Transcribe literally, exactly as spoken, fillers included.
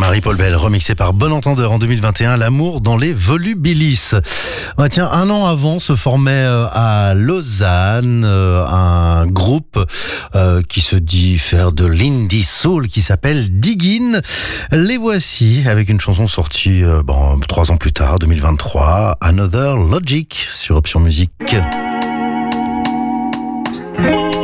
Marie-Paul Bell, remixé par Bon Entendeur en deux mille vingt et un, L'amour dans les volubilis. Bah tiens, un an avant se formait euh, à Lausanne euh, un groupe euh, qui se dit faire de l'indie soul qui s'appelle Diggin. Les voici avec une chanson sortie euh, bon, trois ans plus tard, deux mille vingt-trois, Another Logic sur Option Musique.